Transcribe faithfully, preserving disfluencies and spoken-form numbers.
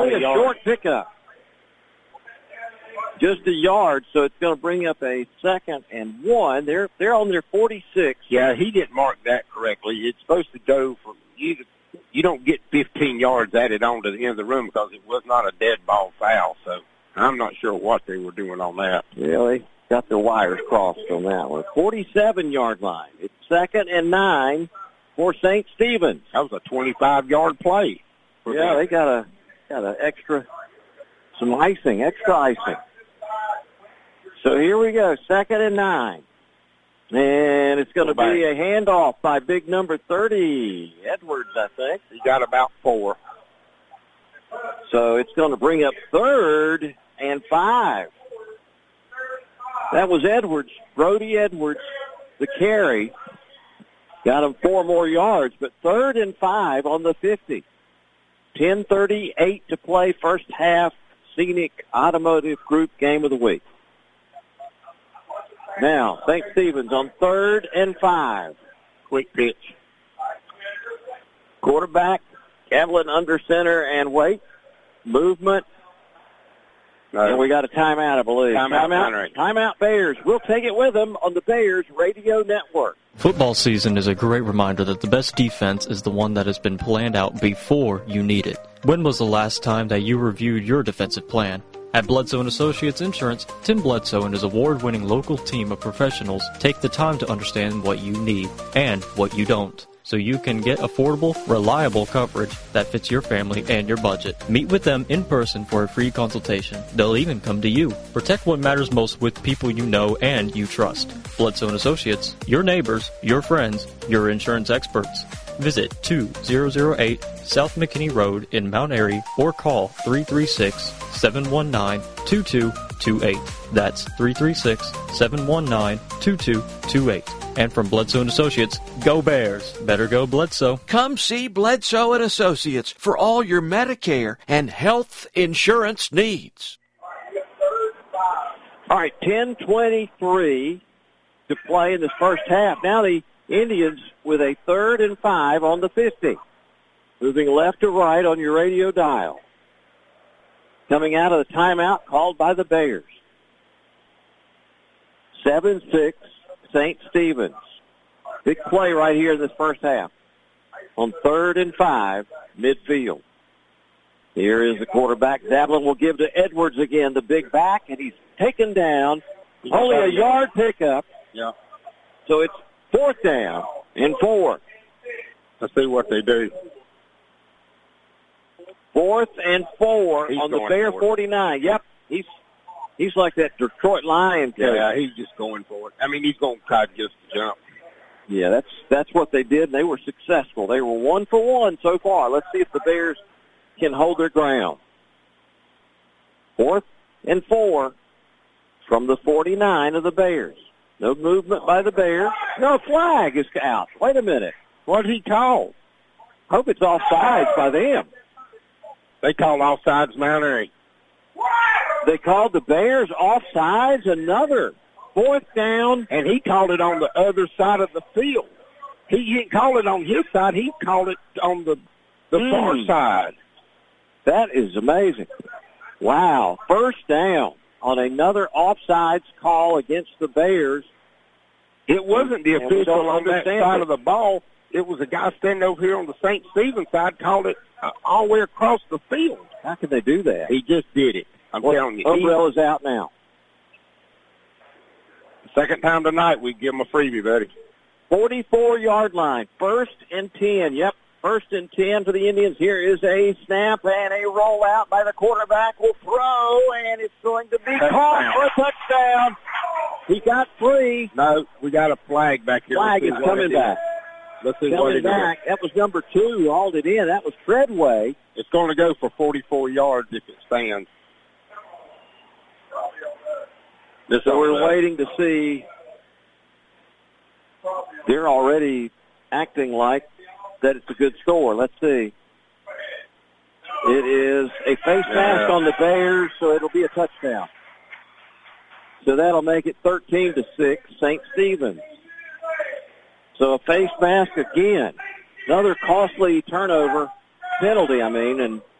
only a, a short pickup. Just a yard, so it's going to bring up a second and one. They're they're on their forty-six. Yeah, he didn't mark that correctly. It's supposed to go from you. You don't get fifteen yards added on to the end of the room because it was not a dead ball foul. So I'm not sure what they were doing on that. Yeah, they got their wires crossed on that one. forty-seven-yard line. It's second and nine for Saint Stephen's. That was a twenty-five-yard play. Yeah, they got a got an extra, some icing, extra icing. So here we go, second and nine. And it's going to be a handoff by big number thirty, Edwards, I think. He got about four. So it's going to bring up third and five. That was Edwards, Brody Edwards, the carry. Got him four more yards, but third and five on the fifty. ten thirty-eight to play, first half, Scenic Automotive Group game of the week. Now, Saint Stephen's on third and five. Quick pitch. Quarterback, Evelyn under center and wait. Movement. No. And we got a timeout, I believe. Timeout, timeout, timeout Bears. We'll take it with them on the Bears Radio Network. Football season is a great reminder that the best defense is the one that has been planned out before you need it. When was the last time that you reviewed your defensive plan? At Bledsoe and Associates Insurance, Tim Bledsoe and his award-winning local team of professionals take the time to understand what you need and what you don't, so you can get affordable, reliable coverage that fits your family and your budget. Meet with them in person for a free consultation. They'll even come to you. Protect what matters most with people you know and you trust. Bledsoe and Associates, your neighbors, your friends, your insurance experts. Visit two thousand eight South McKinney Road in Mount Airy or call three three six, seven one nine, two two two eight. That's three three six, seven one nine, two two two eight. And from Bledsoe and Associates, go Bears. Better go Bledsoe. Come see Bledsoe and Associates for all your Medicare and health insurance needs. All right, ten twenty-three to play in this first half. Now the Indians with a third and five on the fifty. Moving left to right on your radio dial. Coming out of the timeout called by the Bears. seven six, Saint Stephen's. Big play right here in this first half. On third and five, midfield. Here is the quarterback. Zablin will give to Edwards again, the big back, and he's taken down. Only a yard pickup. Yeah. So it's fourth down and four. Let's see what they do. Fourth and four He's on the Bear forty-nine. Yep, he's he's like that Detroit Lion coach. Yeah, he's just going for it. I mean, he's going to try to get us to jump. Yeah, that's that's what they did, and they were successful. They were one for one so far. Let's see if the Bears can hold their ground. Fourth and four from the forty-nine of the Bears. No movement by the Bears. No, flag is out. Wait a minute. What did he call? Hope it's offsides by them. They called offsides Mount Airy. They called the Bears offsides. Another fourth down. And he called it on the other side of the field. He didn't call it on his side. He called it on the, the mm. far side. That is amazing. Wow. First down on another offsides call against the Bears. It wasn't the official on that side it. of the ball. It was a guy standing over here on the Saint Stephen's side, called it uh, all the way across the field. How could they do that? He just did it. I'm well, telling you. Umbrella's he, out now. Second time tonight, we give him a freebie, buddy. forty-four-yard line. First and ten. Yep, first and ten for the Indians. Here is a snap and a rollout by the quarterback. Will throw, and it's going to be touchdown. Caught for a touchdown. He got three. No, we got a flag back here. Flag is coming back. Let's see coming what it back. Is. That was number two who hauled it in. That was Treadway. It's going to go for forty-four yards if it stands. This so we're up. waiting to see. They're already acting like that it's a good score. Let's see. It is a face mask yeah. on the Bears, so it'll be a touchdown. So that'll make it thirteen to six, Saint Stephen's. So a face mask again. Another costly turnover, penalty, I mean, and